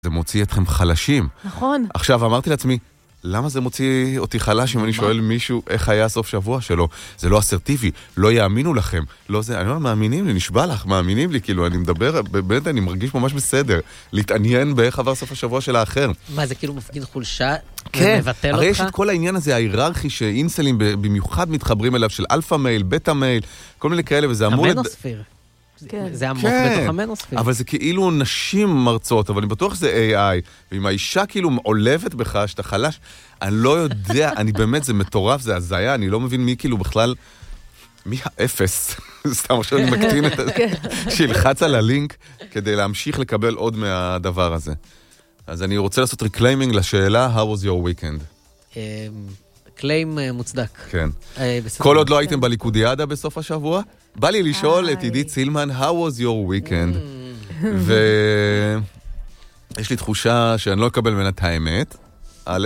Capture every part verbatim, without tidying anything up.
זה מוציא אתכם חלשים. נכון. עכשיו, אמרתי לעצמי, למה זה מוציא אותי חלש אם אני שואל מישהו איך היה סוף שבוע שלו? זה לא אסרטיבי, לא יאמינו לכם. לא זה, אני אומר, מאמינים לי, נשבע לך, מאמינים לי, כאילו, אני מדבר, באמת, אני מרגיש ממש בסדר, להתעניין באיך עבר סוף השבוע של האחר. מה, זה כאילו מפגין חולשה? כן, מבטל הרי אותך? יש את כל העניין הזה, ההיררכי שאינסלים במיוחד מתחברים אליו, של אלפא מייל, בטא מייל, כל מיני כאלה, וזה אמור... המנוספיר. כן. זה עמוק כן, בתוך המנוספיר. אבל זה כאילו נשים מרצות, אבל אני בטוח שזה איי איי, ואם האישה כאילו עולבת בך, שאתה חלש, אני לא יודע, אני באמת, זה מטורף, זה הזיה, אני לא מבין מי כאילו בכלל, מי האפס, סתם עכשיו אני מקטין את זה, שילחץ על הלינק, כדי להמשיך לקבל עוד מהדבר הזה. אז אני רוצה לעשות ריקליימינג לשאלה, how was your weekend? קליים מוצדק. כן. כל עוד לא הייתם בליכודיאדה בסוף השבוע, בא לי לשאול את עידית סילמן, how was your weekend? ויש לי תחושה שאני לא אקבל ממנה את האמת, א',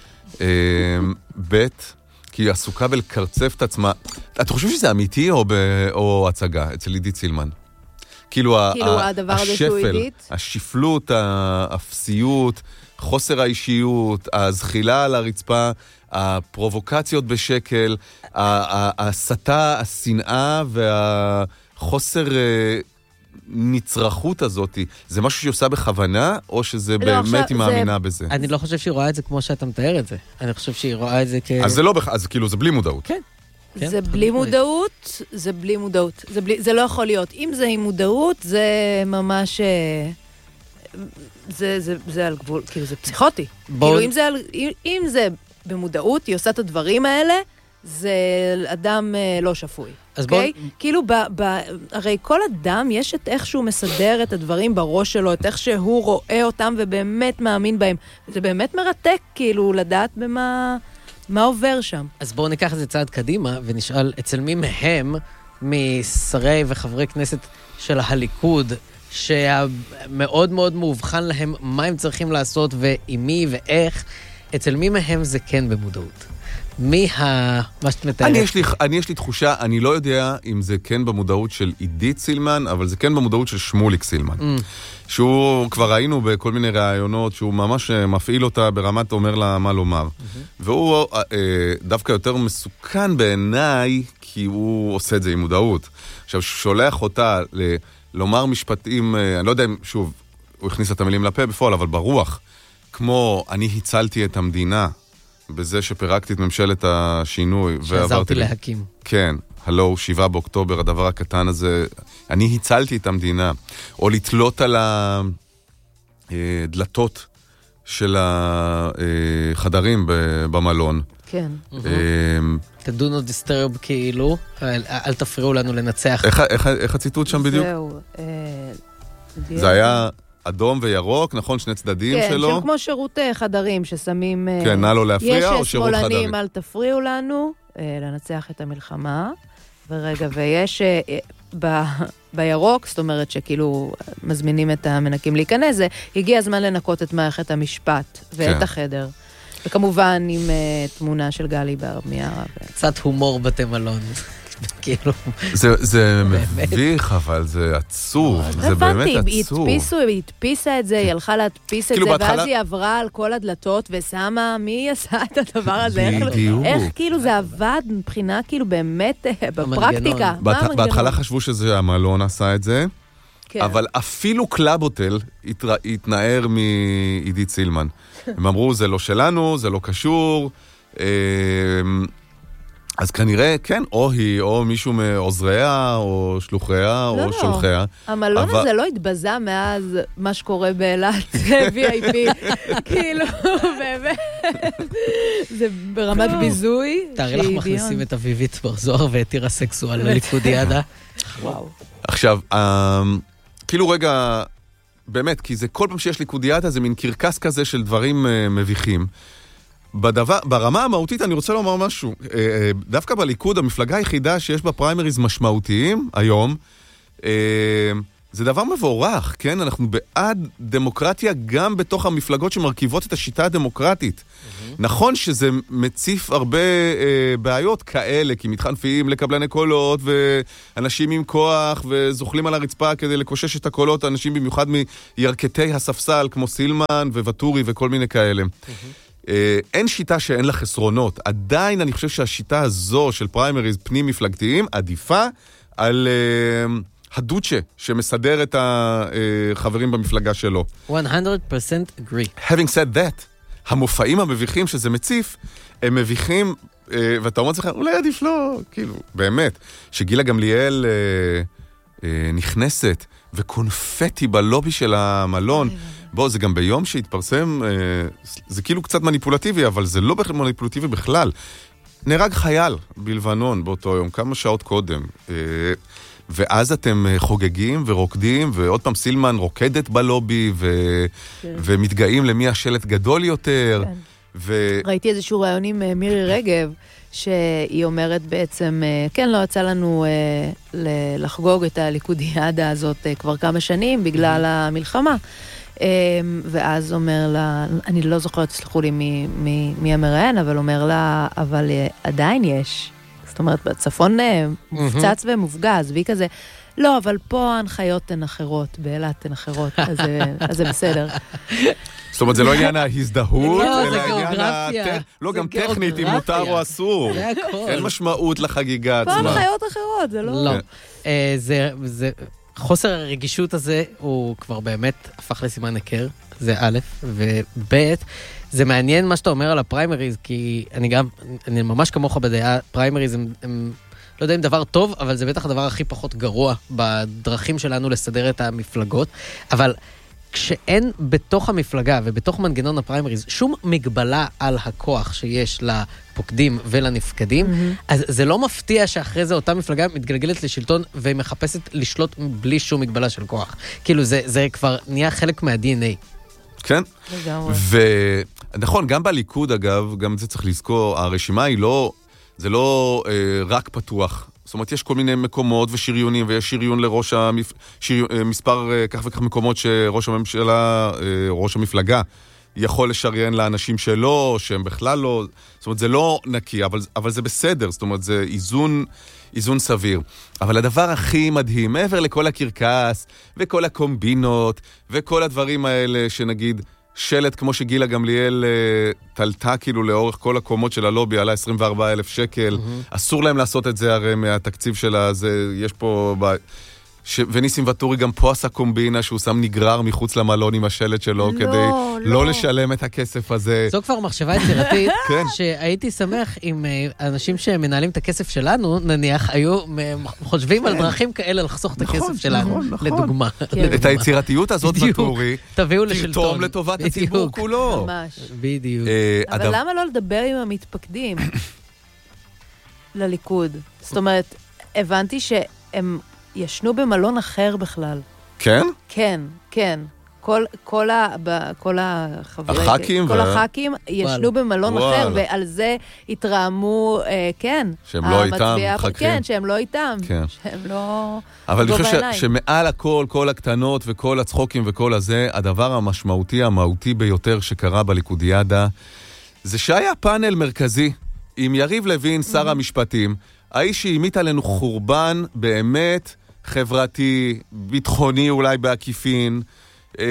ב', כי היא עסוקה בלקרצף את עצמה. אתה חושב שזה אמיתי או הצגה אצל עידית סילמן? כאילו השפל, השפלות, האפסיות, חוסר האישיות, הזחילה על הרצפה, הפרובוקציות בשקל, ההסתה, השנאה והחוסר נצרכות הזאת, זה משהו שהיא עושה בכוונה, או שזה באמת היא מאמינה בזה? אני לא חושב שהיא רואה את זה כמו שאתה מתאר את זה. אני חושב שהיא רואה את זה כ... אז זה לא, אז כאילו זה בלי מודעות. כן. זה בלי מודעות, זה בלי מודעות. זה לא יכול להיות. אם זה עם מודעות, זה ממש... זה על גבול, כאילו זה פסיכוטי. כאילו אם זה במודעות, היא עושה את הדברים האלה, זה אדם לא שפוי. אוקיי? כאילו, הרי כל אדם יש את איך שהוא מסדר את הדברים בראש שלו, את איך שהוא רואה אותם ובאמת מאמין בהם. זה באמת מרתק, כאילו, לדעת במה... מה עובר שם? אז בואו ניקח את זה צעד קדימה, ונשאל אצל מי מהם, משרי וחברי כנסת של הליכוד, שמאוד מאוד מאובחן להם מה הם צריכים לעשות, ועם מי ואיך, אצל מי מהם זה כן במודעות. מי ה... מה שאת מתארת? אני יש לי, אני יש לי תחושה, אני לא יודע אם זה כן במודעות של עידית סילמן, אבל זה כן במודעות של שמוליק סילמן. Mm. שהוא, כבר ראינו בכל מיני רעיונות, שהוא ממש מפעיל אותה ברמת אומר לה מה לומר. Mm-hmm. והוא אה, דווקא יותר מסוכן בעיניי, כי הוא עושה את זה עם מודעות. עכשיו, שולח אותה ל... לומר משפטים, אני לא יודע אם, שוב, הוא הכניס את המילים לפה בפועל, אבל ברוח, כמו אני הצלתי את המדינה, בזה שפרקתי את ממשלת השינוי, שעזרתי להקים. כן, הלו, שבעה באוקטובר, הדבר הקטן הזה, אני הצלתי את המדינה, או לתלות על הדלתות של החדרים במלון. כן. do not disturb כאילו, אל תפריעו לנו לנצח. איך הציטוט שם בדיוק? זהו. זה היה אדום וירוק, נכון? שני צדדים שלו? כן, שהם כמו שירות חדרים ששמים... כן, נא לא להפריע או שירות חדרים? יש שמאלנים, אל תפריעו לנו, לנצח את המלחמה. ורגע, ויש בירוק, זאת אומרת שכאילו מזמינים את המנקים להיכנס, זה הגיע הזמן לנקות את מערכת המשפט ואת החדר. וכמובן עם uh, תמונה של גלי בהרמיארה. קצת הומור בתי מלון. כאילו... זה, זה מביך, אבל זה עצוב. זה באמת עצוב. היא הדפיסה את זה, היא הלכה להדפיס את זה, ואז היא עברה על כל הדלתות, ושמה מי עשה את הדבר הזה. בדיוק. איך כאילו זה עבד מבחינה כאילו באמת בפרקטיקה. בהתחלה חשבו שזה המלון עשה את זה, אבל אפילו קלאבוטל התנער מעידית סילמן. הם אמרו, זה לא שלנו, זה לא קשור, אז כנראה, כן, או היא, או מישהו מעוזריה, או שלוחיה, או שולחיה. המלון הזה לא התבזה מאז מה שקורה באילת, וי איי פי, כאילו, באמת, זה ברמת ביזוי. תארי לך מכניסים את אביבית בר זוהר ואת עיר הסקסואל לליכודיאדה. וואו. עכשיו, כאילו רגע... באמת, כי זה כל פעם שיש ליכודיאדה, זה מין קרקס כזה של דברים uh, מביכים. בדבר, ברמה המהותית אני רוצה לומר משהו. Uh, uh, דווקא בליכוד, המפלגה היחידה שיש בה פריימריז משמעותיים היום, uh, זה דבר מבורך, כן? אנחנו בעד דמוקרטיה גם בתוך המפלגות שמרכיבות את השיטה הדמוקרטית. Mm-hmm. נכון שזה מציף הרבה אה, בעיות כאלה, כי מתחנפים לקבלני קולות, ואנשים עם כוח, וזוכלים על הרצפה כדי לקושש את הקולות, אנשים במיוחד מירכתי הספסל, כמו סילמן וווטורי וכל מיני כאלה. Mm-hmm. אה, אין שיטה שאין לה חסרונות. עדיין אני חושב שהשיטה הזו של פריימריז פנים מפלגתיים עדיפה על... אה, הדוצ'ה שמסדר את החברים במפלגה שלו. one hundred percent agree. Having said that, המופעים המביכים שזה מציף, הם מביכים, ואתה אומר לך, אולי עדיף לא, כאילו, באמת, שגילה גמליאל נכנסת וקונפטי בלובי של המלון, בוא, זה גם ביום שהתפרסם, זה כאילו קצת מניפולטיבי, אבל זה לא מניפולטיבי בכלל. נהרג חייל בלבנון באותו יום, כמה שעות קודם. ואז אתם חוגגים ורוקדים, ועוד פעם סילמן רוקדת בלובי, ו... כן. ומתגאים למי השלט גדול יותר. כן. ו... ראיתי איזשהו רעיון עם מירי רגב, שהיא אומרת בעצם, כן, לא יצא לנו לחגוג את הליכודיאדה הזאת כבר כמה שנים, בגלל המלחמה. ואז אומר לה, אני לא זוכרת, סלחו לי מי, מי, מי המראיין, אבל אומר לה, אבל עדיין יש. זאת אומרת, בצפון מופצץ ומופגז, והיא כזה, לא, אבל פה ההנחיות הן אחרות, באילת הן אחרות, אז זה בסדר. זאת אומרת, זה לא עניין ההזדהות, לא, זה גיאוגרפיה. לא, גם טכנית, אם מותר או אסור. זה הכל. אין משמעות לחגיגה עצמה. פה הנחיות אחרות, זה לא... לא. זה... חוסר הרגישות הזה הוא כבר באמת הפך לסימן היכר, זה א', וב', זה מעניין מה שאתה אומר על הפריימריז, כי אני גם, אני ממש כמוך בדעה, פריימריז הם, הם לא יודע אם דבר טוב, אבל זה בטח הדבר הכי פחות גרוע בדרכים שלנו לסדר את המפלגות, אבל כשאין בתוך המפלגה ובתוך מנגנון הפריימריז שום מגבלה על הכוח שיש לפוקדים ולנפקדים, mm-hmm. אז זה לא מפתיע שאחרי זה אותה מפלגה מתגלגלת לשלטון ומחפשת לשלוט בלי שום מגבלה של כוח. כאילו זה, זה כבר נהיה חלק מה-די אן איי. כן. ונכון, גם בליכוד אגב, גם זה צריך לזכור, הרשימה היא לא, זה לא אה, רק פתוח. זאת אומרת, יש כל מיני מקומות ושריונים, ויש שריון לראש המפ... שיר... מספר כך וכך מקומות שראש הממשלה, ראש המפלגה, יכול לשריין לאנשים שלו, שהם בכלל לא... זאת אומרת, זה לא נקי, אבל, אבל זה בסדר. זאת אומרת, זה איזון, איזון סביר. אבל הדבר הכי מדהים, מעבר לכל הקרקס, וכל הקומבינות, וכל הדברים האלה שנגיד... שלט כמו שגילה גמליאל תלתה כאילו לאורך כל הקומות של הלובי, עלה עשרים וארבעה אלף שקל. Mm-hmm. אסור להם לעשות את זה הרי מהתקציב שלה, זה, יש פה... ב... ש... וניסים וטורי גם פה עשה קומבינה שהוא שם נגרר מחוץ למלון עם השלט שלו, לא, כדי לא. לא לשלם את הכסף הזה. זו כבר מחשבה יצירתית, כן. שהייתי שמח אם אנשים שמנהלים את הכסף שלנו, נניח, היו חושבים על דרכים כאלה לחסוך את הכסף שלנו, לדוגמה. את היצירתיות הזאת וטורי, תביאו לשלטון. תרתום לטובת הציבור כולו. ממש. בדיוק. אבל למה לא לדבר עם המתפקדים לליכוד? זאת אומרת, הבנתי שהם... ישנו במלון אחר בכלל. כן? כן, כן. כל, כל, ה, ב, כל החברים, הח"כים כל ו... הח"כים ישנו במלון וואלה. אחר, ועל זה התרעמו, אה, כן. שהם לא איתם, ח"כים. כן, שהם לא איתם. כן. שהם לא... אבל אני חושב ש, שמעל הכל, כל הקטנות וכל הצחוקים וכל הזה, הדבר המשמעותי, המהותי ביותר שקרה בליכודיאדה, זה שהיה פאנל מרכזי עם יריב לוין, שר mm-hmm. המשפטים, האיש שהמיט עלינו חורבן באמת חברתי, ביטחוני אולי בעקיפין, אה,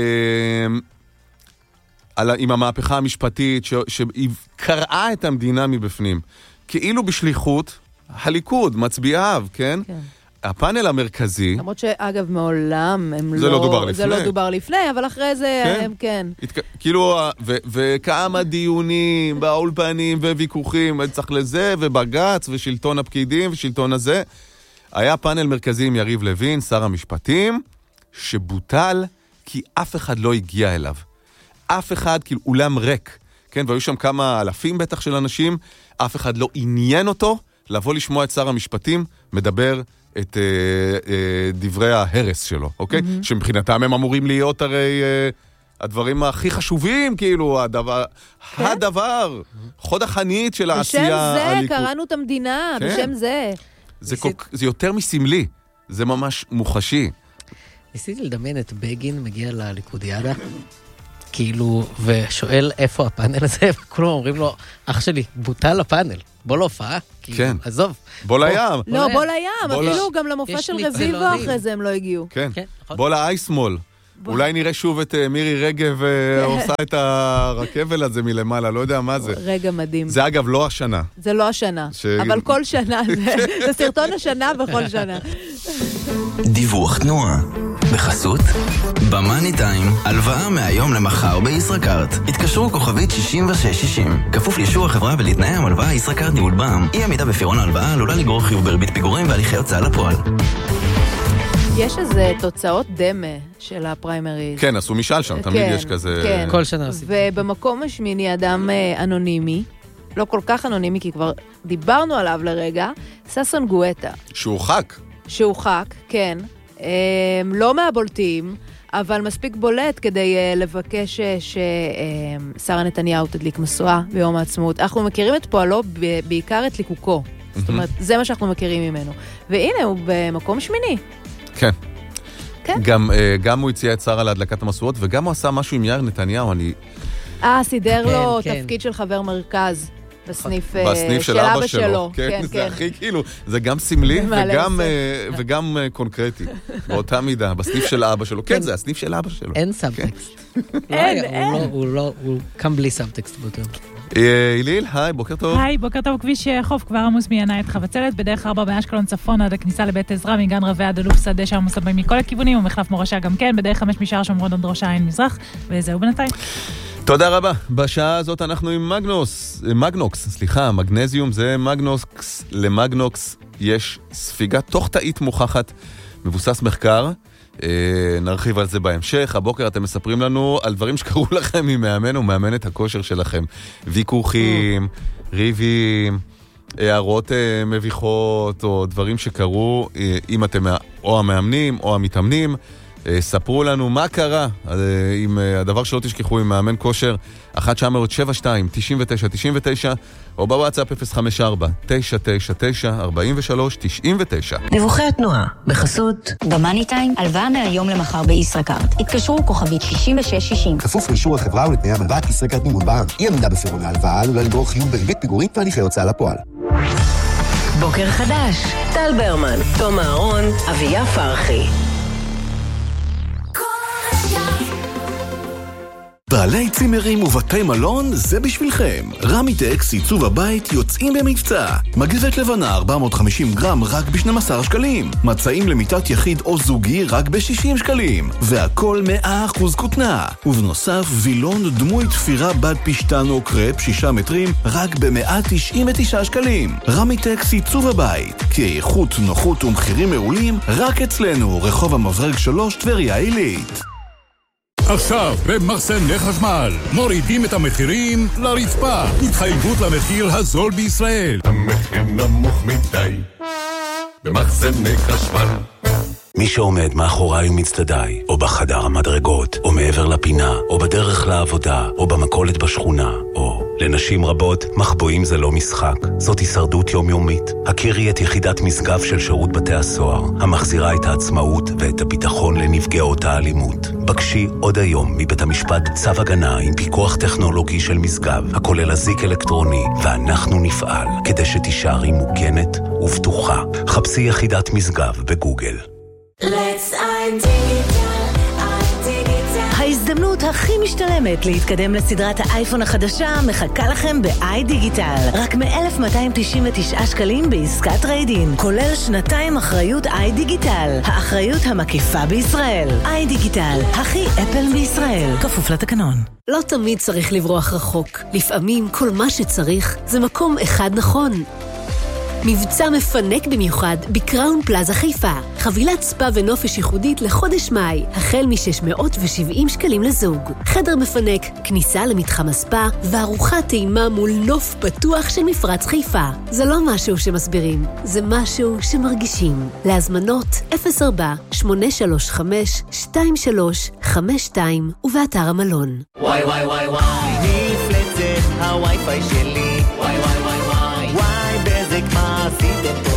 על, עם המהפכה המשפטית ש, שהיא קראה את המדינה מבפנים. כאילו בשליחות, הליכוד, מצביעיו, כן? כן. הפאנל המרכזי... למרות שאגב מעולם הם זה לא... לא דובר לפני. זה לא דובר לפני, אבל אחרי זה כן. הם כן. התק... כאילו, ו... וכמה דיונים באולפנים וויכוחים, צריך לזה, ובגץ, ושלטון הפקידים, ושלטון הזה. היה פאנל מרכזי עם יריב לוין, שר המשפטים, שבוטל כי אף אחד לא הגיע אליו. אף אחד, כאילו, אולם ריק. כן, והיו שם כמה אלפים בטח של אנשים, אף אחד לא עניין אותו לבוא לשמוע את שר המשפטים, מדבר את אה, אה, דברי ההרס שלו, אוקיי? Mm-hmm. שמבחינתם הם אמורים להיות הרי אה, הדברים הכי חשובים, כאילו, הדבר, כן? הדבר, חוד החנית של העשייה. בשם זה הליכוד. קראנו את המדינה, כן? בשם זה. זה, כל, זה יותר מסמלי, זה ממש מוחשי. ניסיתי לדמיין את בגין מגיע לליכודיאדה, כאילו, ושואל איפה הפאנל הזה, וכולם אומרים לו, אח שלי, בוטל הפאנל, בוא להופעה, כן. עזוב. בוא לים. לא, בוא לים, אפילו גם למופע של רביבו אחרי זה הם לא הגיעו. כן, בוא לאייסמול. אולי נראה שוב את מירי רגב עושה את הרכבל הזה מלמעלה, לא יודע מה זה. רגע מדהים. זה אגב לא השנה. זה לא השנה, אבל כל שנה, זה סרטון השנה בכל שנה. דיווח תנועה. בחסות במאני טיים, הלוואה מהיום למחר בישראכרט. התקשרו כוכבית שישים ושש שישים. כפוף לאישור החברה ולתנאי המלוואה ישראכרט ניהול בע"מ. אי עמידה בפירעון ההלוואה עלולה לגרור חיוב בריבית פיגורים והליכי הוצאה לפועל. יש איזה תוצאות דמה של הפריימריז. כן, עשו משאל שם, תמיד יש כזה... כן. כל שנה עושים. ובמקום השמיני אדם אנונימי, לא כל כך אנונימי, כי כבר דיברנו עליו לרגע, ששון גואטה. שהורחק. שהורחק, כן. לא מהבולטים, אבל מספיק בולט כדי לבקש ששרה נתניהו תדליק משואה ביום העצמאות. אנחנו מכירים את פועלו, בעיקר את ליקוקו. זאת אומרת, זה מה שאנחנו מכירים ממנו. והנה, הוא במקום שמיני. כן. כן. גם, גם הוא הציע את שרה להדלקת המשואות, וגם הוא עשה משהו עם יאיר נתניהו, אני... אה, סידר כן, לו כן. תפקיד של חבר מרכז. בסניף, בסניף של אבא שלו. שלו. כן, כן, זה כן. הכי כאילו, זה גם סמלי וגם, וגם קונקרטי, באותה מידה, בסניף של אבא שלו. כן, זה הסניף של אבא שלו. אין סאבטקסט. אין, אין. הוא לא, הוא קם בלי סאבטקסט באותו. איליל, היי, בוקר טוב. היי, בוקר טוב, כביש חוף כבר עמוס מינאי את חבצלת, בדרך ארבע באשקלון צפון עד הכניסה לבית עזרא, מגן רבי עד אלוף שדה שם מוסבים מכל הכיוונים, ומחלף מורשה גם כן, בדרך חמש משער שומרון עד ראש העין מזרח, וזהו בינתיים. תודה רבה. בשעה הזאת אנחנו עם מגנוס, מגנוקס, סליחה, מגנזיום זה מגנוקס, למגנוקס יש ספיגה תוך תאית מוכחת, מבוסס מחקר, אה, נרחיב על זה בהמשך. הבוקר אתם מספרים לנו על דברים שקרו לכם עם מאמן ומאמנת הכושר שלכם, ויכוחים, ריבים, הערות אה, מביכות או דברים שקרו, אה, אם אתם או המאמנים או המתאמנים, ספרו לנו מה קרה עם הדבר שלא תשכחו עם מאמן כושר אחת תשע אפס שבע שתיים תשעים ותשע תשעים ותשע או בוואטסאפ אפס חמש ארבע תשע תשע תשע ארבעים ושלוש תשעים ותשע. דיווחי התנועה בחסות במאני טיים, הלוואה מהיום למחר בישראכרט. התקשרו כוכבית שישים ושש שישים. כפוף לאישור החברה ולתנאי המלוואה ישראכרט ניהול בע"מ. אי עמידה בפירעון ההלוואה עלולה לגרור חיוב בריבית פיגורים והליכי הוצאה לפועל. בוקר חדש, טל ברמן, תום אהרון, אביה פרחי. בעלי צימרים ובתי מלון זה בשבילכם. רמיטקס עיצוב הבית יוצאים במבצע. מגבת לבנה ארבע מאות וחמישים גרם רק ב-שנים עשר שקלים. מצעים למיטת יחיד או זוגי רק ב-שישים שקלים. והכל מאה אחוז כותנה. ובנוסף וילון דמוי תפירה בד פשטן או קרפ שישה מטרים רק ב-מאה תשעים ותשעה שקלים. רמיטקס עיצוב הבית. כי איכות, נוחות ומחירים מעולים רק אצלנו. רחוב המברג שלוש טבריה עילית. עכשיו, במחסני חשמל, מורידים את המחירים לרצפה. התחייבות למחיר הזול בישראל. המחיר נמוך מדי, במחסני חשמל. מי שעומד מאחוריי ומצדדיי, או בחדר המדרגות, או מעבר לפינה, או בדרך לעבודה, או במכולת בשכונה, או לנשים רבות, מחבואים זה לא משחק. זאת הישרדות יומיומית. הכירי את יחידת משגב של שירות בתי הסוהר, המחזירה את העצמאות ואת הביטחון לנפגעות האלימות. בקשי עוד היום מבית המשפט צו הגנה עם פיקוח טכנולוגי של משגב, הכולל אזיק אלקטרוני, ואנחנו נפעל כדי שתישארי מוגנת ובטוחה. חפשי יחידת משגב בגוגל. Let's iDigital, iDigital. ההזדמנות הכי משתלמת להתקדם לסדרת האייפון החדשה מחכה לכם ב-iDigital. רק מ-אלף מאתיים תשעים ותשעה שקלים בעסקת טרייד-אין, כולל שנתיים אחריות iDigital, האחריות המקיפה בישראל. iDigital, הכי אפל בישראל, כפוף לתקנון. לא תמיד צריך לברוח רחוק. לפעמים כל מה שצריך זה מקום אחד נכון. מבצע מפנק במיוחד בקראון פלאזה חיפה. חבילת ספה ונופש ייחודית לחודש מאי, החל מ-שש מאות ושבעים שקלים לזוג. חדר מפנק, כניסה למתחם הספה, וארוחת טעימה מול נוף פתוח של מפרץ חיפה. זה לא משהו שמסבירים, זה משהו שמרגישים. להזמנות אפס ארבע שמונה שלוש חמש שתיים שלוש חמש שתיים ובאתר המלון. וואי וואי וואי וואי, נפלצת הווי-פיי שלי. וואי וואי וואי וואי, וואי בזק מה עשיתם פה?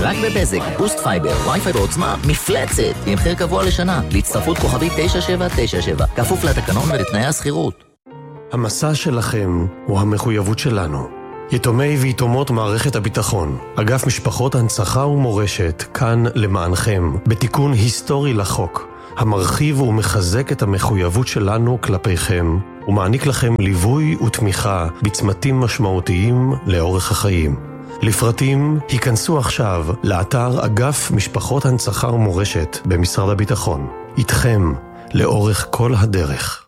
רק בבזק, בוסט פייבר, וי-פיי בעוצמה, מפלצת, עם מחיר קבוע לשנה, להצטרפות כוכבית תשע שבע תשע שבע, כפוף לתקנון ולתנאי השכירות. המסע שלכם הוא המחויבות שלנו. יתומי ויתומות מערכת הביטחון, אגף משפחות הנצחה ומורשת, כאן למענכם, בתיקון היסטורי לחוק, המרחיב ומחזק את המחויבות שלנו כלפיכם, ומעניק לכם ליווי ותמיכה בצמתים משמעותיים לאורך החיים. לפרטים, היכנסו עכשיו לאתר אגף משפחות הנצחה ומורשת במשרד הביטחון. איתכם, לאורך כל הדרך.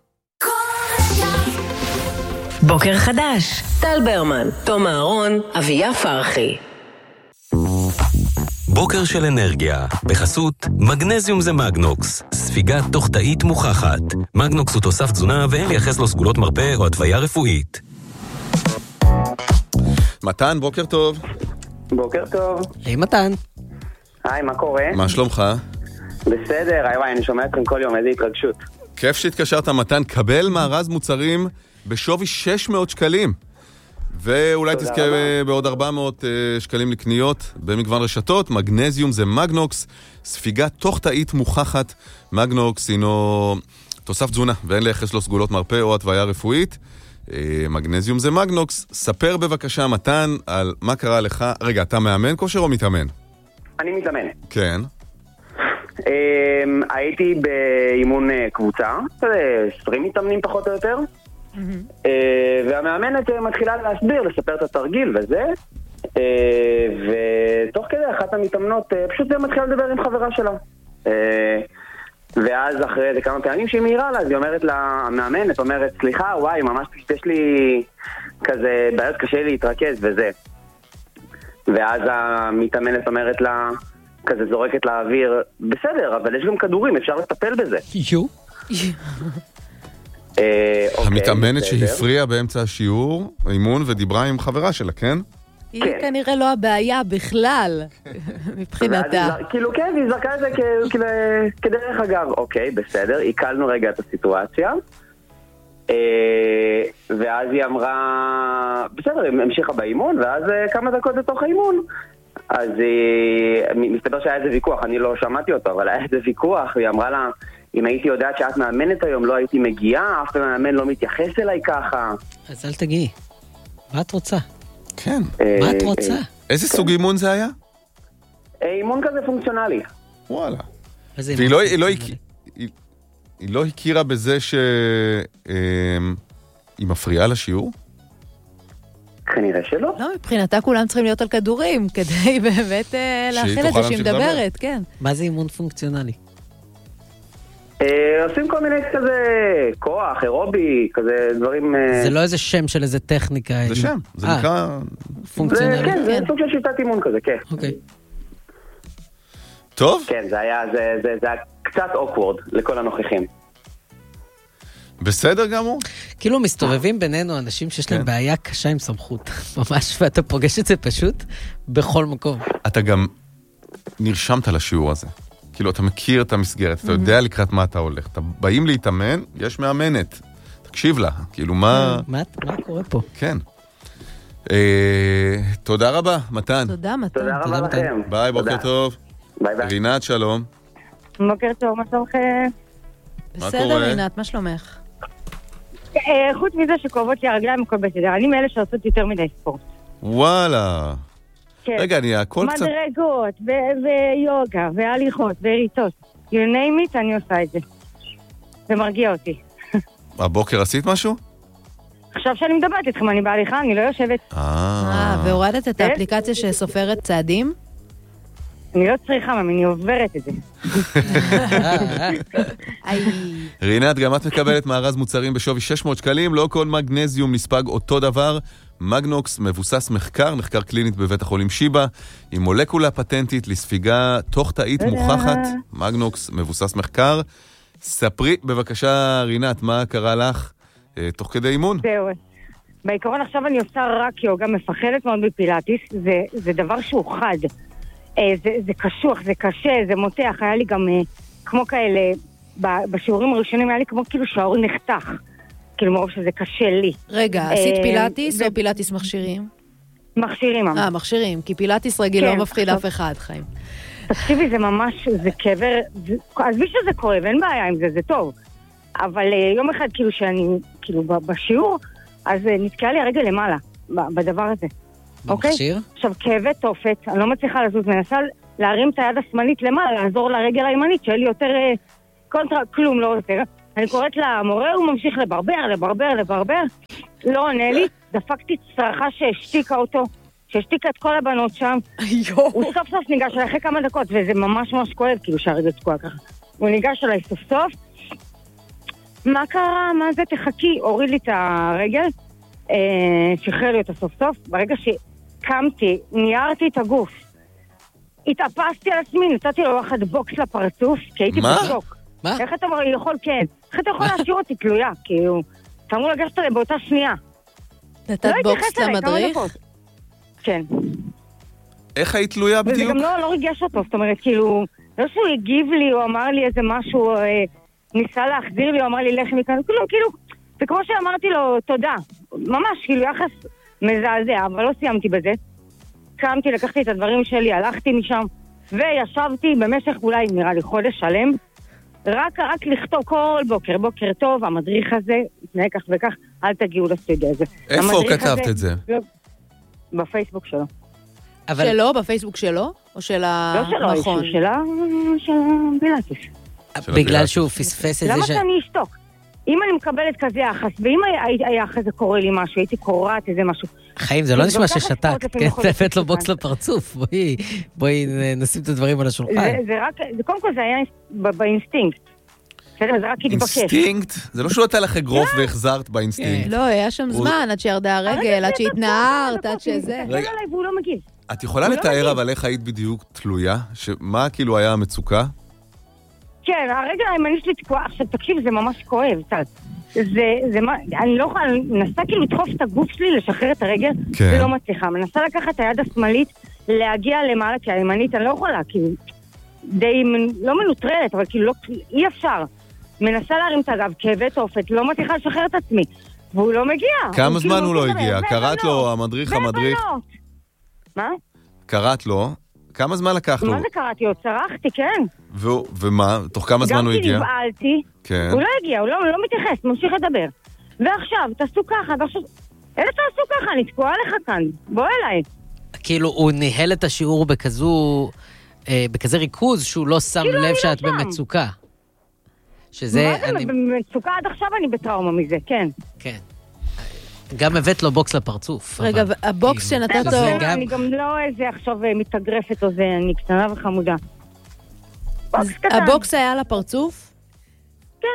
בוקר חדש, טל ברמן, תום אהרון, אביה פרחי. בוקר של אנרגיה, בחסות מגנזיום זה מגנוקס, ספיגה תוך תאית מוכחת. מגנוקס הוא תוסף תזונה ואין לייחס לו סגולות מרפא או התוויה רפואית. מתן, בוקר טוב. בוקר טוב. היי מתן. היי, מה קורה? מה שלומך? בסדר, היי וואי, אני שומע אתכם כל יום, איזה התרגשות. כיף שהתקשרת מתן, קבל מארז מוצרים בשווי שש מאות שקלים. ואולי תזכה בעוד ארבע מאות שקלים לקניות במגוון רשתות. מגנזיום זה מגנוקס, ספיגה תוך תאית מוכחת. מגנוקס הינו תוסף תזונה ואין לייחס לו סגולות מרפא או התוויה רפואית. מגנזיום זה מגנוקס. ספר בבקשה מתן על מה קרה לך. רגע, אתה מאמן כושר או מתאמן? אני מתאמן. כן. הייתי באימון קבוצה, עשרים מתאמנים פחות או יותר. והמאמנת מתחילה להסביר, לספר את התרגיל וזה, ותוך כדי אחת המתאמנות פשוט זה מתחילה לדבר עם חברה שלה, ואז אחרי זה כמה פעמים שהיא מהירה לה, אז היא אומרת לה, המאמנת אומרת, סליחה, וואי, ממש יש לי כזה בעיות, קשה להתרכז וזה, ואז המתאמנת אומרת לה, כזה זורקת לאוויר, בסדר, אבל יש גם כדורים, אפשר לטפל בזה. יו. המתאמנת שהפריעה באמצע השיעור, אימון, ודיברה עם חברה שלה, כן? היא כנראה לא הבעיה בכלל, מבחינתה. כאילו כן, היא זרקה את זה כדרך אגב. אוקיי, בסדר, עיכלנו רגע את הסיטואציה, ואז היא אמרה, בסדר, היא המשיכה באימון, ואז כמה דקות לתוך האימון, אז מסתבר שהיה איזה ויכוח, אני לא שמעתי אותו, אבל היה איזה ויכוח, והיא אמרה לה, אם הייתי יודעת שאת מאמנת היום, לא הייתי מגיעה, אף מאמן לא מתייחס אליי ככה. אז אל תגיעי. מה את רוצה? כן. מה את רוצה? איזה סוג אימון זה היה? אימון כזה פונקציונלי. וואלה. והיא לא הכירה בזה שהיא מפריעה לשיעור? כנראה שלא. לא, מבחינתה כולם צריכים להיות על כדורים, כדי באמת להכיל את זה שהיא מדברת, כן. מה זה אימון פונקציונלי? עושים כל מיני כזה כוח, אירובי, כזה דברים... זה לא איזה שם של איזה טכניקה. זה שם, זה נקרא... פונקציונלי. כן, זה סוג של שיטת אימון כזה, כן. אוקיי. טוב. כן, זה היה קצת אוקוורד לכל הנוכחים. בסדר גמור. כאילו מסתובבים בינינו אנשים שיש להם בעיה קשה עם סמכות. ממש, ואתה פוגש את זה פשוט בכל מקום. אתה גם נרשמת לשיעור הזה. כאילו, אתה מכיר את המסגרת, אתה יודע לקראת מה אתה הולך. אתה באים להתאמן, יש מאמנת. תקשיב לה, כאילו, מה... מה קורה פה? כן. תודה רבה, מתן. תודה, מתן. תודה רבה לכם. ביי, בוקר טוב. ביי ביי. רינת, שלום. בוקר טוב, מה שלומכם? בסדר, רינת, מה שלומך? חוץ מזה שכואבות לי הרגליים הכל בסדר, אני מאלה שעושות יותר מדי ספורט. וואלה. רגע, אני הכל קצת... מדרגות, ויוגה, והליכות, וריצות. You name it, אני עושה את זה. זה מרגיע אותי. הבוקר עשית משהו? עכשיו שאני מדברת איתכם, אני בהליכה, אני לא יושבת. אה, והורדת את האפליקציה שסופרת צעדים? אני לא צריכה, אני עוברת את זה. רינת, גם את מקבלת מארז מוצרים בשווי שש מאות שקלים, לא כל מגנזיום נספג אותו דבר. מגנוקס מבוסס מחקר, מחקר קלינית בבית החולים שיבה, עם מולקולה פטנטית לספיגה תוך תאית מוכחת. מגנוקס מבוסס מחקר. ספרי בבקשה, רינת, מה קרה לך אה, תוך כדי אימון? זהו. בעיקרון עכשיו אני עושה רק יוגה, מפחדת מאוד בפילאטיס, זה, זה דבר שהוא חד. אה, זה, זה קשוח, זה קשה, זה מותח. היה לי גם אה, כמו כאלה, בשיעורים הראשונים היה לי כמו כאילו שהאור נחתך. כאילו מרוב שזה קשה לי. רגע, עשית פילאטיס או פילאטיס מכשירים? מכשירים. אה, מכשירים, כי פילאטיס רגיל לא מפחיד אף אחד, חיים. תקשיבי, זה ממש, זה קבר, עזבי שזה כואב, אין בעיה עם זה, זה טוב. אבל יום אחד, כאילו, שאני, כאילו, בשיעור, אז נתקעה לי הרגל למעלה, בדבר הזה. במכשיר? עכשיו, כאבי תופת, אני לא מצליחה לזוז, מנסה להרים את היד השמאלית למעלה, לעזור לרגל הימנית, שיהיה לי יותר קונטרה, כלום לא עוזר. אני קוראת למורה, הוא ממשיך לברבר, לברבר, לברבר, לא עונה לי, דפקתי צרחה שהשתיקה אותו, שהשתיקה את כל הבנות שם, הוא סוף סוף ניגש אליי אחרי כמה דקות, וזה ממש ממש כואב, כאילו שהרגל תקוע ככה. הוא ניגש אליי סוף סוף, מה קרה, מה זה, תחכי, הוריד לי את הרגל, אה, שחרר לי אותה סוף סוף, ברגע שקמתי, ניירתי את הגוף, התאפסתי על עצמי, נתתי לו אחד בוקס לפרצוף, כי הייתי בשוק. מה? איך אתה יכול, כן, איך אתה יכול להשאיר אותי תלויה, כאילו, אתה אמור לגשת עליי באותה שנייה. נתת בוקס למדריך? כן. איך היית תלויה בדיוק? וזה גם לא, לא ריגש אותו, זאת אומרת, כאילו, לא שהוא הגיב לי, הוא אמר לי איזה משהו, אה, ניסה להחזיר לי, הוא אמר לי לך מכאן, כאילו, כאילו, זה כמו שאמרתי לו, תודה. ממש, כאילו, יחס מזעזע, אבל לא סיימתי בזה. קמתי, לקחתי את הדברים שלי, הלכתי משם, וישבתי במשך אולי, נראה לי, חודש שלם, רק, רק לכתוב כל בוקר, בוקר טוב, המדריך הזה, יתנהג כך וכך, אל תגיעו לסטודיו הזה. איפה כתבת את זה? בפייסבוק שלו. אבל... שלו? בפייסבוק שלו? או של המכון? לא שלו, שלה, של פילאטיס. בגלל שהוא פספס את זה למה ש... שאני אשתוק? אם אני מקבלת כזה יחס, ואם היה אחרי זה קורה לי משהו, הייתי קוראת איזה משהו. חיים, זה לא נשמע ששתקת, כן? תפת לו בוקס לפרצוף. בואי, בואי נשים את הדברים על השולחן. זה רק, קודם כל זה היה באינסטינקט. זה רק התבקש. אינסטינקט? זה לא שהוא נתן לך אגרוף והחזרת באינסטינקט. לא, היה שם זמן, עד שירדה הרגל, עד שהתנערת, עד שזה. רגע, והוא לא מגיב. את יכולה לתאר אבל איך היית בדיוק תלויה? מה כאילו היה המצוקה? כן, הרגע הימני שלי תקועה, עכשיו תקשיב, זה ממש כואב, צד. זה, זה מה, אני לא יכולה, מנסה כאילו לדחוף את הגוף שלי, לשחרר את הרגל, כן. ולא מצליחה. מנסה לקחת את היד השמאלית, להגיע למעלה, כי הימנית אני לא יכולה, כאילו, די, לא מנוטרלת, אבל כאילו לא, אי אפשר. מנסה להרים את הגב, כאבי תופת, לא מצליחה לשחרר את עצמי, והוא לא מגיע. כמה זמן הוא לא הגיע? קראת לו, המדריך, המדריך? מה? קראת לו? כמה זמן לקח לו? מה זה קראתי? עוד צרחתי, כן. ומה? תוך כמה זמן הוא הגיע? גם כי נבעלתי, הוא לא הגיע, הוא לא מתייחס, ממשיך לדבר. ועכשיו, תעשו ככה, ועכשיו... אלה תעשו ככה, אני תקועה לך כאן, בוא אליי. כאילו, הוא ניהל את השיעור בכזו... בכזה ריכוז, שהוא לא שם לב שאת במצוקה. שזה... מה זה? במצוקה עד עכשיו אני בטראומה מזה, כן. כן. גם הבאת לו בוקס לפרצוף. רגע, הבוקס שנתת לו... אני גם לא איזה עכשיו מתאגרפת או זה, אני קטנה וחמודה. הבוקס היה לפרצוף? כן.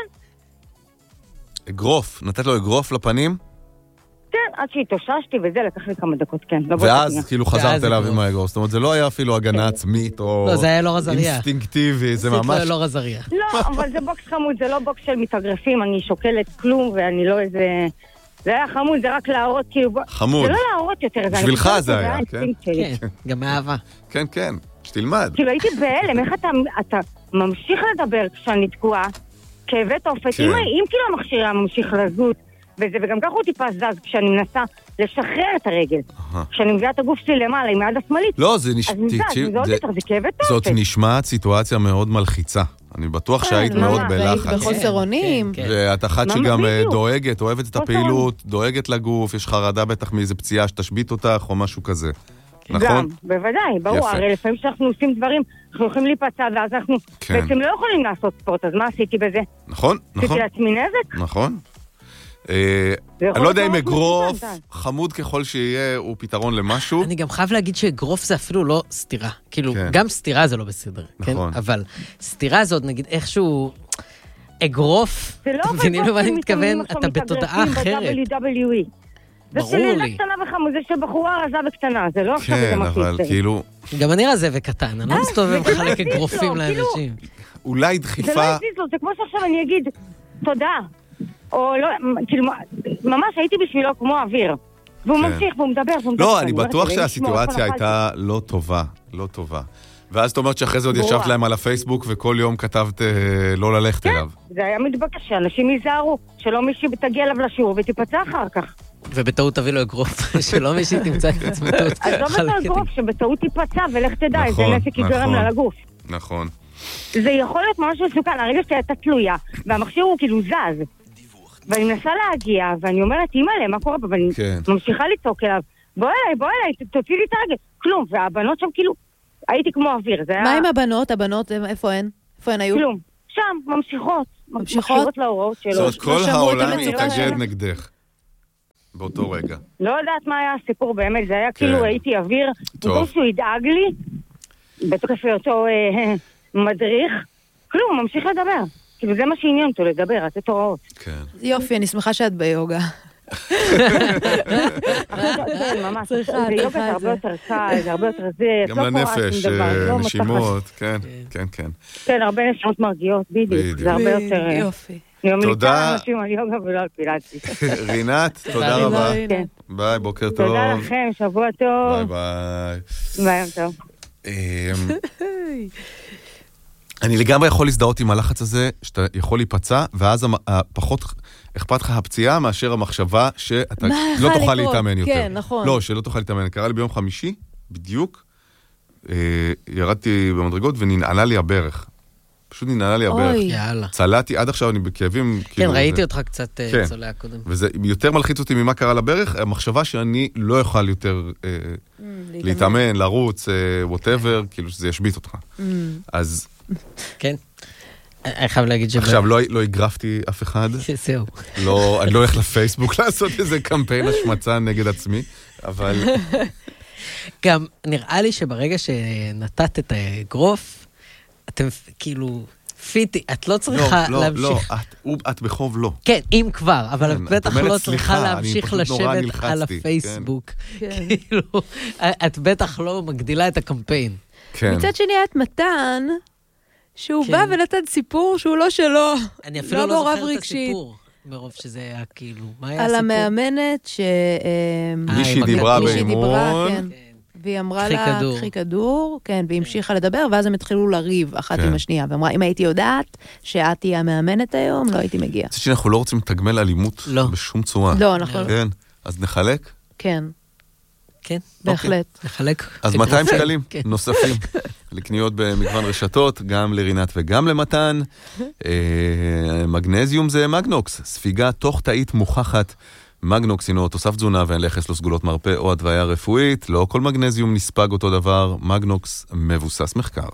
אגרוף, נתת לו אגרוף לפנים? כן, עד שהתאוששתי וזה לקח לי כמה דקות, כן. ואז כאילו חזרת אליו עם האגרוף, זאת אומרת, זה לא היה אפילו הגנה עצמית או אינסטינקטיבי, זה ממש... לא רזריה. לא, אבל זה בוקס חמוד, זה לא בוקס של מתאגרפים, אני שוקלת כלום ואני לא איזה... זה היה חמוד, זה רק להראות כאילו... חמוד. זה לא להראות יותר. בשבילך זה היה, כן? כן, גם אהבה. כן, כן, שתלמד. כאילו הייתי בהלם, איך אתה ממשיך לדבר כשאני תקועה, כאבי תופת, אם כאילו המכשיר היה ממשיך לזוז, וגם ככה הוא טיפה זז כשאני מנסה לשחרר את הרגל. כשאני מביאה את הגוף שלי למעלה עם היד השמאלית, לא, זה נשמע... זה כאבי תופת. זאת נשמעת סיטואציה מאוד מלחיצה. אני בטוח שהיית מאוד בלחץ. בחוסר אונים. ואת אחת שגם דואגת, אוהבת את הפעילות, דואגת לגוף, יש חרדה בטח מאיזה פציעה שתשבית אותך או משהו כזה. נכון? גם, בוודאי, ברור. הרי לפעמים שאנחנו עושים דברים, אנחנו הולכים להיפצע, ואז אנחנו בעצם לא יכולים לעשות ספורט, אז מה עשיתי בזה? נכון, נכון. עשיתי לעצמי נזק? נכון. אני לא יודע אם אגרוף, חמוד ככל שיהיה, הוא פתרון למשהו. אני גם חייב להגיד שאגרוף זה אפילו לא סתירה. כאילו, גם סתירה זה לא בסדר. נכון. אבל סתירה הזאת, נגיד, איכשהו אגרוף, אתם מבינים למה אני מתכוון? אתה בתודעה אחרת. ברור לי. זה שלי קטנה וחמוד, זה שבחורה רזה וקטנה, זה לא עכשיו איזה משהו. כן, אבל כאילו... גם אני רזה וקטן, אני לא מסתובב מחלק אגרופים לאנשים. אולי דחיפה... זה לא הזיז לו, זה כמו שעכשיו אני אגיד, תודה. או לא, כאילו, ממש הייתי בשבילו כמו אוויר. והוא ממשיך, והוא מדבר, והוא מדבר. לא, אני בטוח שהסיטואציה הייתה לא טובה, לא טובה. ואז זאת אומרת שאחרי זה עוד ישבת להם על הפייסבוק, וכל יום כתבת לא ללכת אליו. כן, זה היה מתבקש, שאנשים ייזהרו, שלא מישהי תגיע אליו לשיעור ותיפצע אחר כך. ובטעות תביא לו אגרוף, שלא מי שתמצא את עצמתות. אז לא בטעות אגרוף, שבטעות תיפצע, ולך תדע, זה נזק יגרם לה לגוף. נכון. זה יכול להיות ממש מסוכן, הרגע שהייתה תלויה, והמכשיר הוא כאילו זז. ואני מנסה להגיע, ואני אומרת, אמא להם, מה קורה פה? ואני ממשיכה לצעוק אליו, בוא אליי, בוא אליי, תוציא לי את הרגל. כלום, והבנות שם כאילו, הייתי כמו אוויר. מה עם הבנות? הבנות, איפה הן? איפה הן היו? כלום. שם, ממשיכות. ממשיכות להוראות שלו. זאת כל העולם התאגד נגדך. באותו רגע. לא יודעת מה היה הסיפור באמת, זה היה כאילו הייתי אוויר, במקום שהוא ידאג לי, בתוקף אותו מדריך, כלום, ממשיך לדבר. כאילו זה מה שעניין אותו, לדבר, לתת הוראות. יופי, אני שמחה שאת ביוגה. ממש, זה יוגה זה הרבה יותר קל, זה הרבה יותר זה, גם לנפש, נשימות, כן, כן, כן. כן, הרבה נשימות מרגיעות, בדיוק, זה הרבה יותר... יופי. תודה. אנשים על יוגה ולא על פילאטיס. רינת, תודה רבה. ביי, בוקר טוב. תודה לכם, שבוע טוב. ביי ביי. ביי, טוב. אני לגמרי יכול להזדהות עם הלחץ הזה, שאתה יכול להיפצע, ואז פחות אכפת לך הפציעה מאשר המחשבה שאתה לא תוכל להתאמן יותר. כן, נכון. לא, שלא תוכל להתאמן. קרה לי ביום חמישי, בדיוק, ירדתי במדרגות וננעלה לי הברך. פשוט ננעלה לי הברך. צלעתי, עד עכשיו אני בכאבים. כן, ראיתי אותך קצת צולע קודם. וזה יותר מלחיץ אותי ממה קרה לברך, המחשבה שאני לא יכול יותר להתאמן, לרוץ, whatever, כאילו שזה ישבית אותך. אז... כן. אני חייב להגיד שבא... עכשיו, לא הגרפתי אף אחד. זהו. אני לא הולך לפייסבוק לעשות איזה קמפיין השמצה נגד עצמי, אבל... גם נראה לי שברגע שנתת את האגרוף, אתם כאילו... פיטי, את לא צריכה להמשיך... לא, לא, את בחוב לא. כן, אם כבר, אבל את בטח לא צריכה להמשיך לשבת על הפייסבוק. כאילו, את בטח לא מגדילה את הקמפיין. מצד שני, את מתן, שהוא בא ונתן סיפור שהוא לא שלו. אני אפילו לא זוכר את הסיפור, מרוב שזה היה כאילו... על המאמנת ש... מישהי דיברה באימון. והיא אמרה לה, קחי כדור, כן, והיא המשיכה לדבר, ואז הם התחילו לריב אחת עם השנייה, ואמרה, אם הייתי יודעת שאת תהיה המאמנת היום, לא הייתי מגיעה. זה שאנחנו לא רוצים לתגמל אלימות בשום צורה. לא, אנחנו... כן, אז נחלק? כן. כן. בהחלט. נחלק. אז מאתיים שקלים נוספים לקניות במגוון רשתות, גם לרינת וגם למתן. מגנזיום זה מגנוקס, ספיגה תוך תאית מוכחת, מגנוקס הינו תוסף תזונה ואין לייחס לו סגולות מרפא או הדוויה רפואית. לא כל מגנזיום נספג אותו דבר. מגנוקס מבוסס מחקר.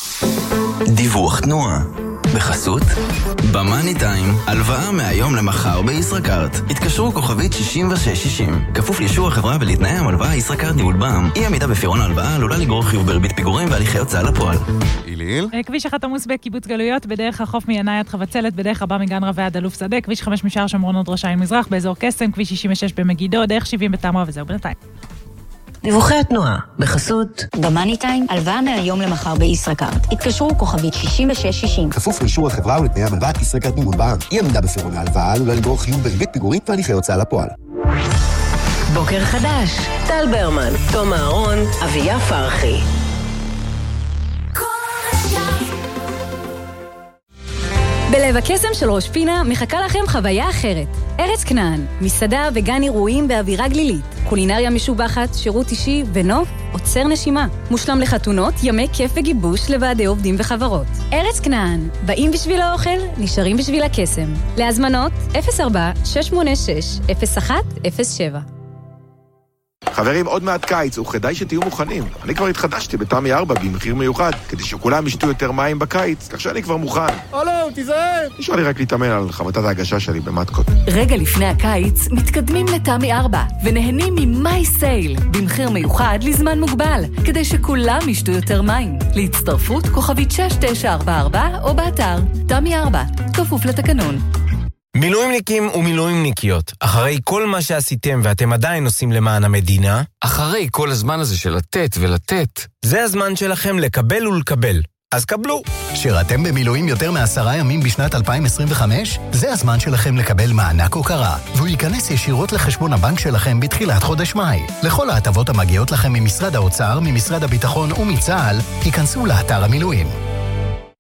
דיווח תנועה בחסות במאני טיים, הלוואה מהיום למחר בישראכרט. התקשרו כוכבית שישים ושש שישים. כפוף לאישור החברה ולתנאי המלוואה ישראכרט ניהול בע"מ. אי עמידה בפירעון ההלוואה עלולה לגרור חיוב בריבית פיגורים והליכי הוצאה לפועל. איליל. כביש אחת עמוס בקיבוץ גלויות, בדרך החוף מינאי עד חבצלת, בדרך הבא מגן רבי עד אלוף שדה, כביש חמש משער שומרון עד ראש העין מזרח, באזור קסם, כביש שישים ושש במגידו, דרך שבעים בתמרה, וזהו בינתיים. דיווחי התנועה בחסות במאני טיים, הלוואה מהיום למחר בישראכרט. התקשרו כוכבית שישים ושש שישים. כפוף לאישור החברה ולתנאי המלוואה ישראכרט ניהול בע"מ. אי עמידה בפירעון ההלוואה עלולה לגרור חיוב בריבית פיגורים והליכי הוצאה לפועל. בוקר חדש, טל ברמן, תום אהרון, אביה פרחי. בלב הקסם של ראש פינה מחכה לכם חוויה אחרת. ארץ כנען, מסעדה וגן אירועים באווירה גלילית, קולינריה משובחת, שירות אישי ונוף עוצר נשימה. מושלם לחתונות, ימי כיף וגיבוש לוועדי עובדים וחברות. ארץ כנען, באים בשביל האוכל, נשארים בשביל הקסם. להזמנות אפס ארבע שש שמונה שש אפס אחת אפס שבע. חברים, עוד מעט קיץ, וכדאי שתהיו מוכנים. אני כבר התחדשתי בתמי ארבע במחיר מיוחד, כדי שכולם ישתו יותר מים בקיץ, כך שאני כבר מוכן. אלון, תיזהר! נשאר לי רק להתאמן על חמתת ההגשה שלי במתקות. רגע לפני הקיץ, מתקדמים לתמי ארבע, ונהנים ממי סייל, במחיר מיוחד לזמן מוגבל, כדי שכולם ישתו יותר מים. להצטרפות כוכבית שש תשע ארבע ארבע, או באתר תמי ארבע, כפוף לתקנון. מילואימניקים ומילואימניקיות, אחרי כל מה שעשיתם ואתם עדיין עושים למען המדינה, אחרי כל הזמן הזה של לתת ולתת, זה הזמן שלכם לקבל ולקבל. אז קבלו. שירתם במילואים יותר מעשרה ימים בשנת אלפיים עשרים וחמש? זה הזמן שלכם לקבל מענק הוקרה, והוא ייכנס ישירות לחשבון הבנק שלכם בתחילת חודש מאי. לכל ההטבות המגיעות לכם ממשרד האוצר, ממשרד הביטחון ומצה"ל, היכנסו לאתר המילואים.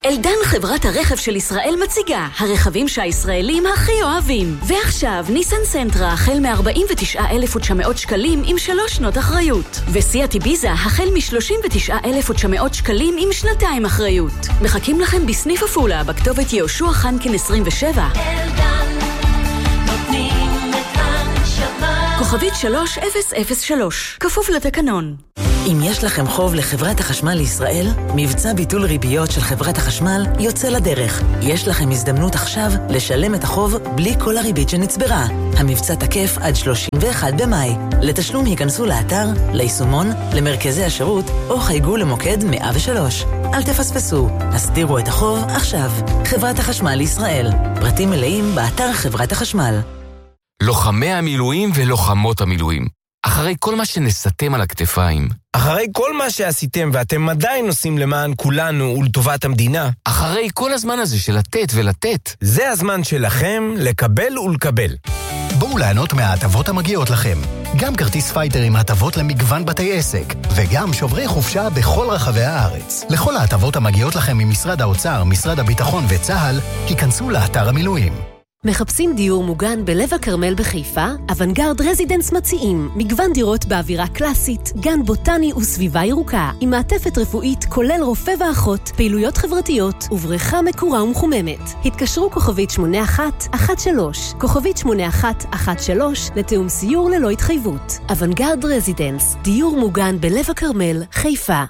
אלדן חברת הרכב של ישראל מציגה הרכבים שהישראלים הכי אוהבים. ועכשיו ניסן סנטרה החל מ-ארבעים ותשעה אלף ותשע מאות שקלים עם שלוש שנות אחריות. וסיאט איביזה החל מ-שלושים ותשעה אלף ותשע מאות שקלים עם שנתיים אחריות. מחכים לכם בסניף עפולה בכתובת יהושע חנקין עשרים ושבע. אלדן נותנים את הנשמה. כוכבית שלוש אפס אפס שלוש. כפוף לתקנון. אם יש לכם חוב לחברת החשמל לישראל, מבצע ביטול ריביות של חברת החשמל יוצא לדרך. יש לכם הזדמנות עכשיו לשלם את החוב בלי כל הריבית שנצברה. המבצע תקף עד שלושים ואחד במאי. לתשלום היכנסו לאתר, ליישומון, למרכזי השירות, או חייגו למוקד מאה ושלוש. אל תפספסו, הסדירו את החוב עכשיו. חברת החשמל לישראל. פרטים מלאים באתר חברת החשמל. לוחמי המילואים ולוחמות המילואים. אחרי כל מה שנסתם על הכתפיים. אחרי כל מה שעשיתם ואתם עדיין עושים למען כולנו ולטובת המדינה. אחרי כל הזמן הזה של לתת ולתת. זה הזמן שלכם לקבל ולקבל. בואו לענות מההטבות המגיעות לכם. גם כרטיס פייטר עם הטבות למגוון בתי עסק, וגם שוברי חופשה בכל רחבי הארץ. לכל ההטבות המגיעות לכם ממשרד האוצר, משרד הביטחון וצה"ל, היכנסו לאתר המילואים. מחפשים דיור מוגן בלב הכרמל בחיפה? אוונגרד רזידנס מציעים מגוון דירות באווירה קלאסית, גן בוטני וסביבה ירוקה, עם מעטפת רפואית כולל רופא ואחות, פעילויות חברתיות ובריכה מקורה ומחוממת. התקשרו כוכבית שמונה אחת אחת שלוש, כוכבית שמונה אחת אחת שלוש לתאום סיור ללא התחייבות. אוונגרד רזידנס, דיור מוגן בלב הכרמל, חיפה.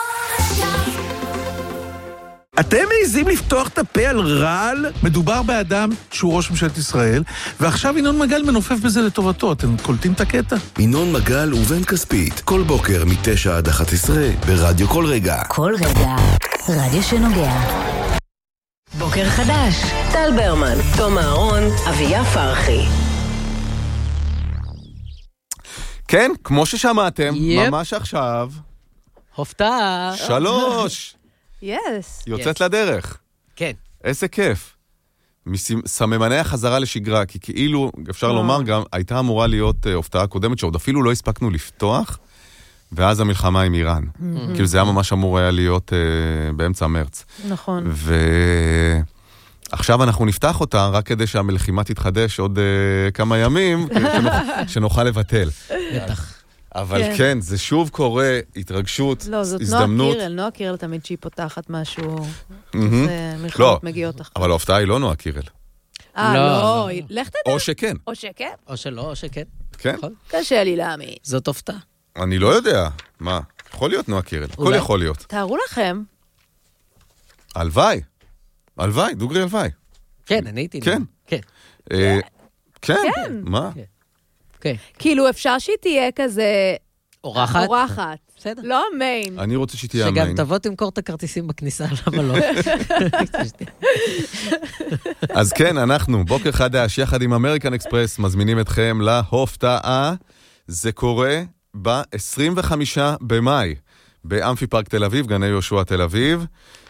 אתם מעיזים לפתוח את הפה על רעל? מדובר באדם שהוא ראש ממשלת ישראל, ועכשיו ינון מגל מנופף בזה לטובתו. אתם קולטים את הקטע? ינון מגל ובן כספית, כל בוקר מתשע עד אחת עשרה, ברדיו כל רגע. כל רגע, רדיו שנוגע. בוקר חדש, טל ברמן, תום אהרון, אביה פרחי. כן, כמו ששמעתם, יפ. ממש עכשיו. הופתע. שלוש. יס. יוצאת לדרך. כן. איזה כיף. מסממני החזרה לשגרה, כי כאילו, אפשר לומר גם, הייתה אמורה להיות הופתעה קודמת, שעוד אפילו לא הספקנו לפתוח, ואז המלחמה עם איראן. כאילו זה היה ממש אמור היה להיות באמצע מרץ. נכון. ועכשיו אנחנו נפתח אותה, רק כדי שהמלחימה תתחדש עוד כמה ימים, שנוכל לבטל. בטח. אבל כן. כן, זה שוב קורה, התרגשות, הזדמנות. לא, זאת הזדמנות. נועה קירל, נועה קירל תמיד שהיא פותחת משהו, זה מלחמות לא, מגיעות אחרי. אבל ההופתעה היא לא נועה קירל. אה, לא, לא, לך תדע. או שכן. או שכן. או שלא, או שכן. כן. קשה לי להאמין. זאת הופתעה. אני לא יודע. מה? יכול להיות נועה קירל. הכל יכול להיות. תארו לכם. הלוואי. הלוואי, דוגרי הלוואי. כן, אני הייתי. כן. כן. כן. מה? כאילו אפשר שהיא תהיה כזה... אורחת? אורחת. בסדר. לא מיין. אני רוצה שהיא תהיה המיין. שגם תבוא תמכור את הכרטיסים בכניסה, למה לא? אז כן, אנחנו, בוקר חדש, יחד עם אמריקן אקספרס, מזמינים אתכם להופתעה. זה קורה ב-עשרים וחמישה במאי, באמפי פארק תל אביב, גני יהושע תל אביב.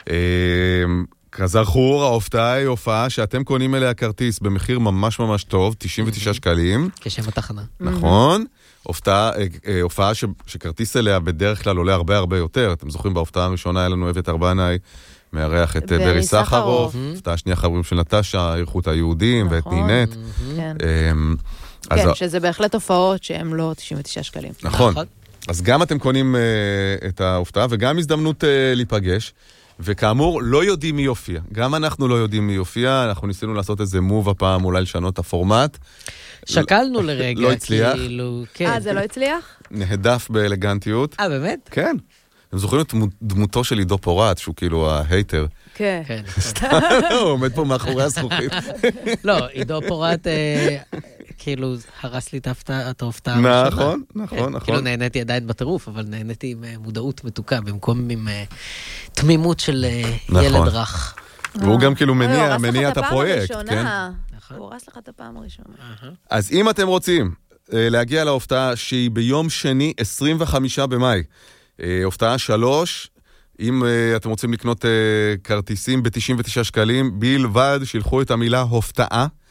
כזכור, ההופעה היא הופעה שאתם קונים אליה כרטיס במחיר ממש ממש טוב, תשעים ותשעה שקלים. כשם התחנה. נכון. הופעה, הופעה שכרטיס אליה בדרך כלל עולה הרבה הרבה יותר. אתם זוכרים, בהופעה הראשונה היה לנו אבית ארבנאי, מארח את ברי סחרוף, הפתעה שנייה חברים של נטשה, איכות היהודים ואת נינת. כן, שזה בהחלט הופעות שהן לא תשעים ותשעה שקלים. נכון. אז גם אתם קונים את ההופעה וגם הזדמנות להיפגש. וכאמור, לא יודעים מי יופיע. גם אנחנו לא יודעים מי יופיע, אנחנו ניסינו לעשות איזה מוב הפעם, אולי לשנות את הפורמט. שקלנו לרגע, לא הצליח. כאילו, כן. אה, זה לא הצליח? נהדף באלגנטיות. אה, באמת? כן. הם זוכרים את דמותו של עידו פורט, שהוא כאילו ההייטר. כן. הוא עומד פה מאחורי הזכוכית. לא, עידו פורט... כאילו, הרס לי את ההופעה הראשונה. נכון, נכון, נכון. כאילו נהניתי עדיין בטירוף, אבל נהניתי עם מודעות מתוקה, במקום עם תמימות של ילד רך. והוא גם כאילו מניע, מניע את הפרויקט, כן? הוא הרס לך את הפעם הראשונה. אז אם אתם רוצים להגיע להופעה שהיא ביום שני, עשרים וחמישה במאי, הופעה שלוש, אם אתם רוצים לקנות כרטיסים ב-תשעים ותשעה שקלים, בלבד, שילחו את המילה הופתעה,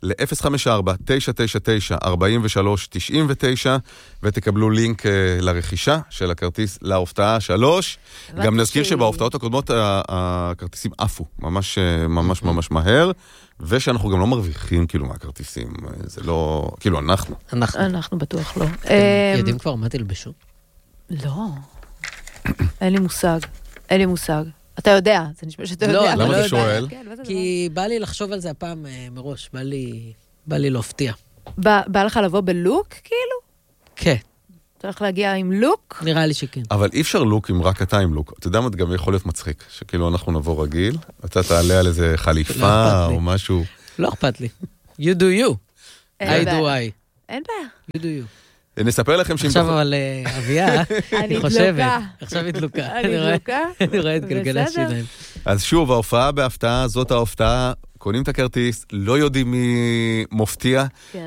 ל-אפס חמש ארבע תשע תשע תשע ארבעים ושלוש תשעים ותשע, ותקבלו לינק לרכישה של הכרטיס להופעה שלוש. גם נזכיר שבהופעות הקודמות הכרטיסים עפו, ממש ממש ממש מהר, ושאנחנו גם לא מרוויחים כאילו מהכרטיסים, זה לא, כאילו אנחנו. אנחנו. אנחנו בטוח לא. יודעים כבר מה תלבשו? לא. אין לי מושג. אין לי מושג. אתה יודע, זה נשמע שאתה יודע. למה אתה שואל? כי בא לי לחשוב על זה הפעם מראש, בא לי, בא לי להפתיע. בא לך לבוא בלוק, כאילו? כן. אתה הולך להגיע עם לוק? נראה לי שכן. אבל אי אפשר לוק אם רק אתה עם לוק. אתה יודע מה, זה גם יכול להיות מצחיק, שכאילו אנחנו נבוא רגיל, אתה תעלה על איזה חליפה או משהו. לא אכפת לי. You do you. I do I. אין בעיה. You do you. נספר לכם שאם... עכשיו אבל אביה, אני חושבת. עכשיו היא דלוקה. אני דלוקה? אני רואה את גלגלי השיניים. אז שוב, ההופעה בהפתעה, זאת ההופעה, קונים את הכרטיס, לא יודעים מי מופתיע,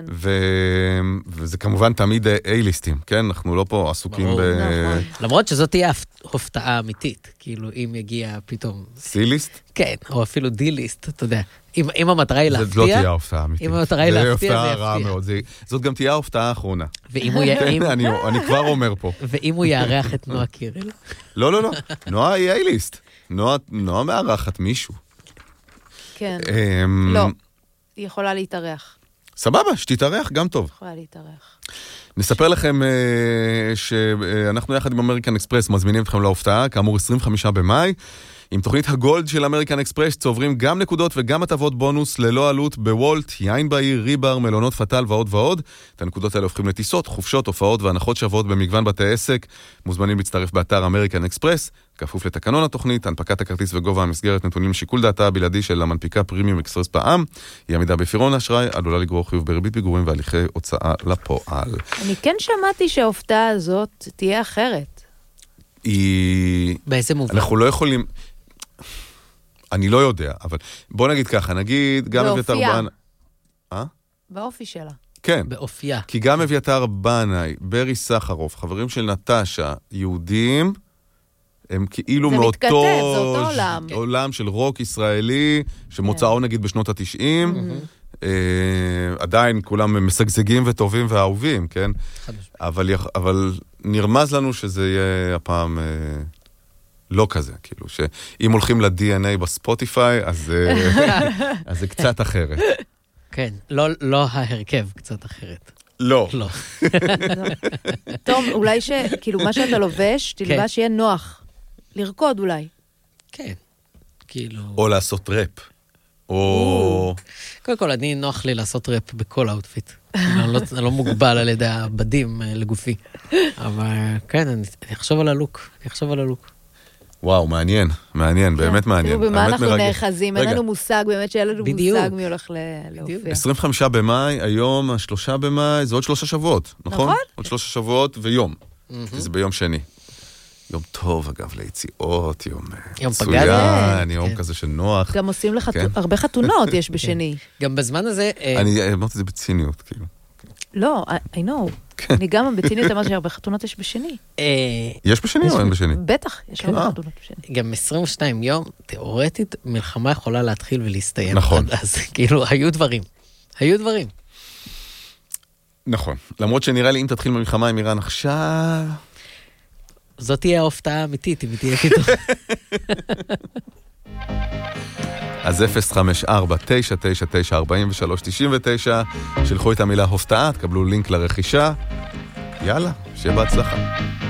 וזה כמובן תמיד איי-ליסטים, כן? אנחנו לא פה עסוקים ב... למרות שזאת תהיה הפתעה אמיתית, כאילו אם יגיע פתאום... סי-ליסט? כן, או אפילו די-ליסט, אתה יודע. אם המטרה היא להפתיע... זה לא תהיה ההופעה אמיתית. אם המטרה היא להפתיע, זה יפתיע. רע מאוד. זאת גם תהיה ההופעה האחרונה. ואם הוא יהיה... אני כבר אומר פה. ואם הוא יארח את נועה קירל? לא, לא, לא. נועה היא איי-ליסט. נועה מארחת מישהו. כן. לא. היא יכולה להתארח. סבבה, שתתארח, גם טוב. יכולה להתארח. נספר לכם שאנחנו יחד עם אמריקן אקספרס מזמינים אתכם להופעה, כאמור עשרים וחמישה במאי. עם תוכנית הגולד של אמריקן אקספרס צוברים גם נקודות וגם הטבות בונוס ללא עלות בוולט, יין בעיר, ריבר, מלונות פטל ועוד ועוד. את הנקודות האלה הופכים לטיסות, חופשות, הופעות והנחות שוות במגוון בתי עסק. מוזמנים להצטרף באתר אמריקן אקספרס, כפוף לתקנון התוכנית, הנפקת הכרטיס וגובה המסגרת נתונים לשיקול דעתה הבלעדי של המנפיקה פרימיום אקספרס בע"מ. היא עמידה בפירעון האשראי, עלולה לגרור חיוב בריבית פיגורים והליכי הוצאה לפועל. אני כן שמעתי שההופעה הזאת תהיה אחרת. היא... באיזה מובן? אנחנו לא יכולים... אני לא יודע, אבל בוא נגיד ככה, נגיד גם אביתר בנאי... אה? באופי שלה. כן. באופייה. כי גם אביתר בנאי, ברי סחרוף, חברים של נטשה, יהודים, הם כאילו זה מאותו... מתכתב, זה אותו עולם. עולם של רוק ישראלי, שמוצאו נגיד בשנות התשעים, עדיין כולם משגשגים וטובים ואהובים, כן? אבל נרמז לנו שזה יהיה הפעם... לא כזה, כאילו, שאם הולכים ל-די אן איי בספוטיפיי, אז זה קצת אחרת. כן, לא ההרכב, קצת אחרת. לא. לא. טוב, אולי ש... כאילו, מה שאתה לובש, תלבש שיהיה נוח. לרקוד אולי. כן, כאילו... או לעשות ראפ. או... קודם כל, אני נוח לי לעשות ראפ בכל האוטפיט. אני לא מוגבל על ידי הבדים לגופי. אבל כן, אני אחשוב על הלוק. אני אחשוב על הלוק. וואו, מעניין, מעניין, באמת מעניין. תראו, במה אנחנו נאחזים, אין לנו מושג, באמת שאין לנו מושג מי הולך להופיע. עשרים וחמישה במאי, היום, השלושה במאי, זה עוד שלושה שבועות, נכון? נכון. עוד שלושה שבועות ויום. זה ביום שני. יום טוב, אגב, ליציאות, יום מצוין, יום כזה של נוח. גם עושים לך הרבה חתונות, יש בשני. גם בזמן הזה... אני אמרתי את זה בציניות, כאילו. לא, I know. אני גם בציניות אמרת שהרבה חתונות יש בשני. יש בשני או אין בשני? בטח, יש הרבה חתונות בשני. גם עשרים ושניים יום, תיאורטית, מלחמה יכולה להתחיל ולהסתיים. נכון. אז כאילו, היו דברים. היו דברים. נכון. למרות שנראה לי, אם תתחיל במלחמה עם איראן עכשיו... זאת תהיה ההופעה האמיתית, אם תהיה פתאום. אז אפס חמש ארבע תשע תשע תשע ארבעים ושלוש תשעים ותשע, שלחו את המילה הופעה, תקבלו לינק לרכישה. יאללה, שיהיה בהצלחה.